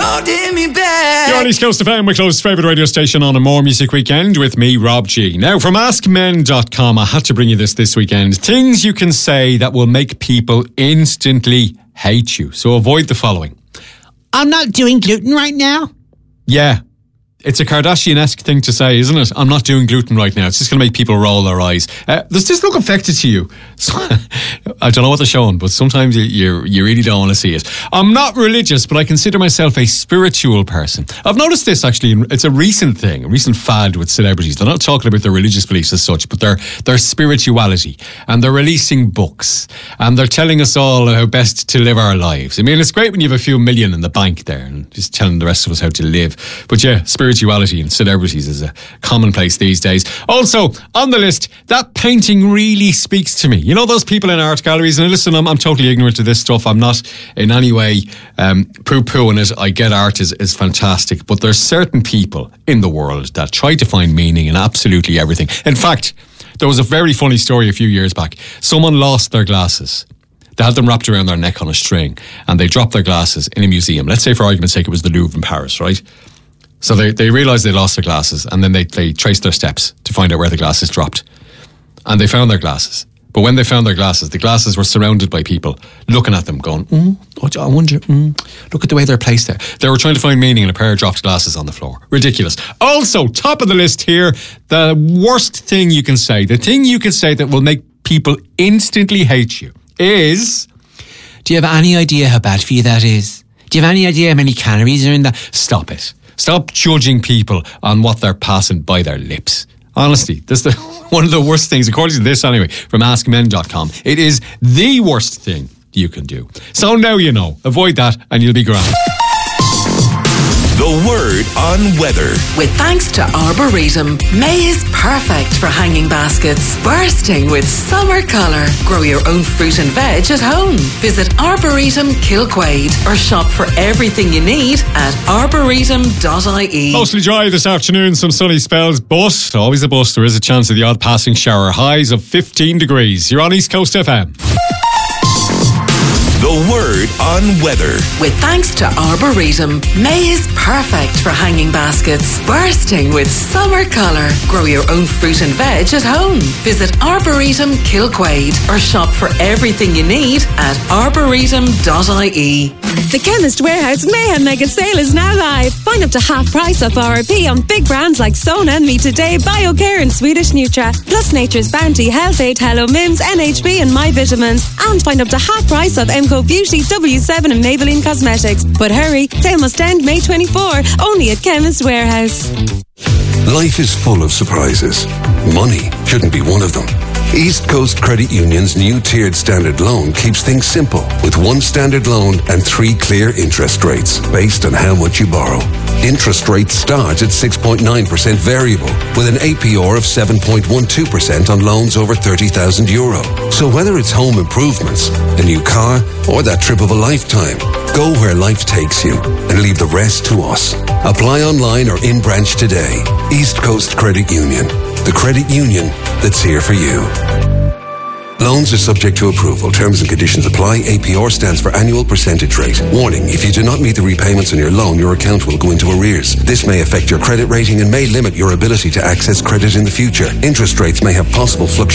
holding me back. You're on East Coast FM, my close favourite radio station on a More Music Weekend with me, Rob G. Now, from AskMen.com, I had to bring you this weekend. Things you can say that will make people instantly hate you. So avoid the following. I'm not doing gluten right now. Yeah. It's a Kardashian-esque thing to say, isn't it? I'm not doing gluten right now. It's just going to make people roll their eyes. Does this look affected to you? I don't know what they're showing, but sometimes you really don't want to see it. I'm not religious, but I consider myself a spiritual person. I've noticed this, actually. It's a recent thing, a recent fad with celebrities. They're not talking about their religious beliefs as such, but their spirituality. And they're releasing books. And they're telling us all how best to live our lives. I mean, it's great when you have a few million in the bank there and just telling the rest of us how to live. But yeah, spirituality and celebrities is a commonplace these days. Also, on the list, that painting really speaks to me. You know those people in art galleries? And listen, I'm totally ignorant to this stuff. I'm not in any way poo-pooing it. I get art is fantastic. But there's certain people in the world that try to find meaning in absolutely everything. In fact, there was a very funny story a few years back. Someone lost their glasses. They had them wrapped around their neck on a string and they dropped their glasses in a museum. Let's say, for argument's sake, it was the Louvre in Paris, right? So they realised they lost their glasses and then they traced their steps to find out where the glasses dropped. And they found their glasses. But when they found their glasses, the glasses were surrounded by people looking at them going, I wonder, look at the way they're placed there. They were trying to find meaning in a pair of dropped glasses on the floor. Ridiculous. Also, top of the list here, the worst thing you can say, the thing you can say that will make people instantly hate you is... Do you have any idea how bad for you that is? Do you have any idea how many calories are in that? Stop it. Stop judging people on what they're passing by their lips. Honestly, this is one of the worst things, according to this anyway, from AskMen.com. It is the worst thing you can do. So now you know. Avoid that and you'll be grand. The word on weather. With thanks to Arboretum, May is perfect for hanging baskets, bursting with summer colour. Grow your own fruit and veg at home. Visit Arboretum Kilquade or shop for everything you need at arboretum.ie. Mostly dry this afternoon, some sunny spells, but always a bus. There is a chance of the odd passing shower. Highs of 15 degrees. You're on East Coast FM. The word on weather. With thanks to Arboretum, May is perfect for hanging baskets, bursting with summer colour. Grow your own fruit and veg at home. Visit Arboretum Kilquade or shop for everything you need at arboretum.ie. The Chemist Warehouse Mayhem Mega Sale is now live. Find up to half price off RRP on big brands like Sona and Me Today, BioCare and Swedish Nutra, plus Nature's Bounty, Health Aid, Hello Mims, NHB and My Vitamins. And find up to half price off MCO Beauty, W7 and Maybelline Cosmetics. But hurry, sale must end May 24, only at Chemist Warehouse. Life is full of surprises. Money shouldn't be one of them. East Coast Credit Union's new tiered standard loan keeps things simple with one standard loan and 3 clear interest rates based on how much you borrow. Interest rates start at 6.9% variable with an APR of 7.12% on loans over €30,000. So whether it's home improvements, a new car, or that trip of a lifetime, go where life takes you and leave the rest to us. Apply online or in branch today. East Coast Credit Union. The credit union that's here for you. Loans are subject to approval. Terms and conditions apply. APR stands for annual percentage rate. Warning, if you do not meet the repayments on your loan, your account will go into arrears. This may affect your credit rating and may limit your ability to access credit in the future. Interest rates may have possible fluctuations